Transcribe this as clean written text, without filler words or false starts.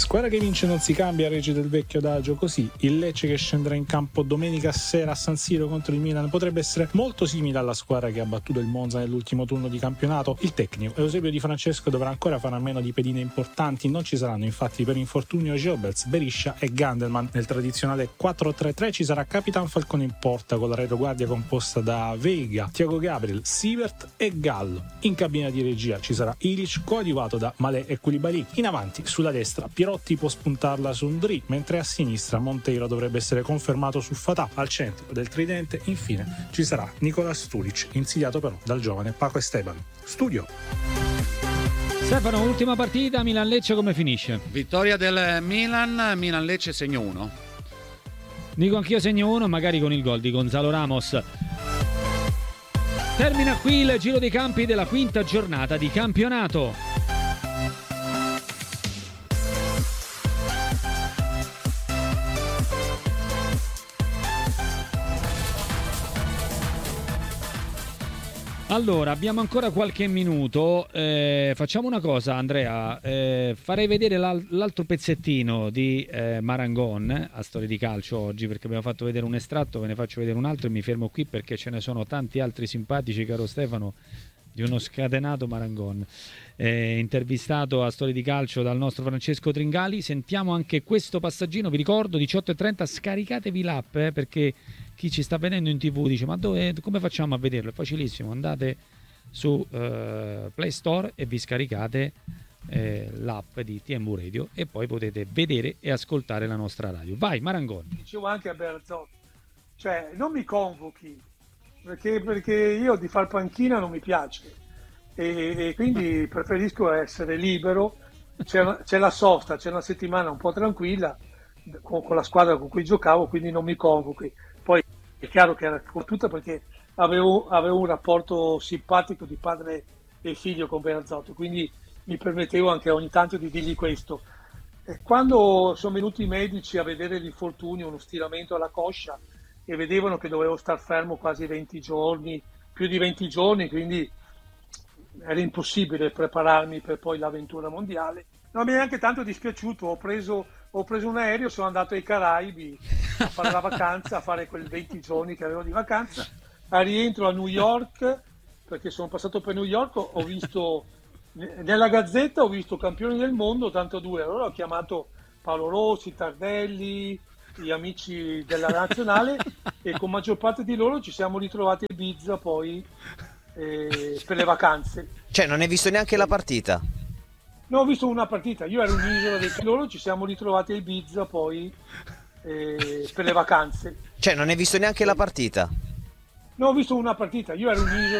Squadra che vince non si cambia, regi del vecchio adagio, così il Lecce che scenderà in campo domenica sera a San Siro contro il Milan potrebbe essere molto simile alla squadra che ha battuto il Monza nell'ultimo turno di campionato. Il tecnico Eusebio Di Francesco dovrà ancora fare a meno di pedine importanti, non ci saranno infatti per infortunio Jobels, Beriscia e Gandelman. Nel tradizionale 4-3-3 ci sarà Capitan Falcone in porta con la retroguardia composta da Veiga, Thiago Gabriel, Sievert e Gallo. In cabina di regia ci sarà Ilic coadiuvato da Malé e Koulibaly. In avanti sulla destra Pirotti può spuntarla su Ndri, mentre a sinistra Monteiro dovrebbe essere confermato su Fatà. Al centro del tridente infine ci sarà Nicola Stulic, insidiato però dal giovane Paco Esteban. Studio. Stefano, ultima partita, Milan-Lecce come finisce? Vittoria del Milan-Lecce segno 1. Dico anch'io segno 1, magari con il gol di Gonzalo Ramos. Termina qui il giro dei campi della quinta giornata di campionato. Allora, abbiamo ancora qualche minuto, facciamo una cosa Andrea, farei vedere l'altro pezzettino di Marangon a Storia di Calcio oggi, perché abbiamo fatto vedere un estratto, ve ne faccio vedere un altro e mi fermo qui perché ce ne sono tanti altri simpatici, caro Stefano, di uno scatenato Marangon. Intervistato a Storia di Calcio dal nostro Francesco Tringali. Sentiamo anche questo passaggino, vi ricordo 18:30, scaricatevi l'app perché chi ci sta vedendo in TV dice ma come facciamo a vederlo? È facilissimo, andate su Play Store e vi scaricate l'app di TMV Radio e poi potete vedere e ascoltare la nostra radio. Vai Marangon. Dicevo anche a Bearzotto, cioè non mi convochi perché io di far panchina non mi piace e quindi preferisco essere libero. C'è la sosta, c'è una settimana un po' tranquilla con la squadra con cui giocavo, quindi non mi convochi. Poi è chiaro che era tutta perché avevo un rapporto simpatico di padre e figlio con Bearzotto, quindi mi permettevo anche ogni tanto di dirgli questo. E quando sono venuti i medici a vedere l'infortunio, uno stiramento alla coscia, e vedevano che dovevo star fermo quasi 20 giorni, più di 20 giorni, quindi era impossibile prepararmi per poi l'avventura mondiale. Non mi è neanche tanto dispiaciuto, ho preso un aereo, sono andato ai Caraibi a fare la vacanza, a fare quei 20 giorni che avevo di vacanza. A rientro a New York, perché sono passato per New York, ho visto nella Gazzetta, ho visto campioni del mondo, tanto due, allora ho chiamato Paolo Rossi, Tardelli, gli amici della nazionale e con maggior parte di loro ci siamo ritrovati a Ibiza poi per le vacanze. Cioè non hai visto neanche la partita? No, ho visto una partita, io ero un'isola del loro, ci siamo ritrovati a Ibiza poi per le vacanze. Cioè non hai visto neanche la partita? No, ho visto una partita, io ero un'isola